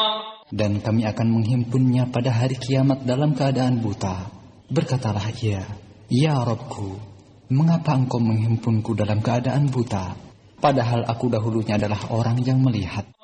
Dan kami akan menghimpunnya pada hari kiamat dalam keadaan buta. Berkatalah ia, Ya Rabbku, mengapa engkau menghimpunku dalam keadaan buta? Padahal aku dahulunya adalah orang yang melihat.